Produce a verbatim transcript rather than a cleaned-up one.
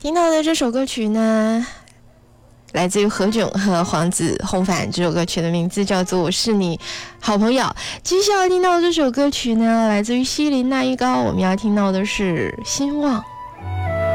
听到的这首歌曲呢，来自于何炅和黄子弘凡，这首歌曲的名字叫做《我是你好朋友》。接下来听到的这首歌曲呢，来自于西林那一高，我们要听到的是《兴旺》。